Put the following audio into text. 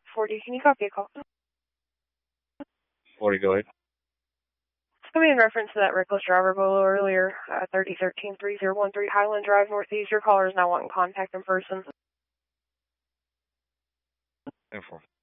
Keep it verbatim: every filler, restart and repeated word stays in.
forty, can you copy a call? forty, go ahead. It's going to be in reference to that reckless driver Bolo earlier, uh, thirty thirteen three zero one three Highland Drive Northeast. Your caller is now wanting contact in person. Info.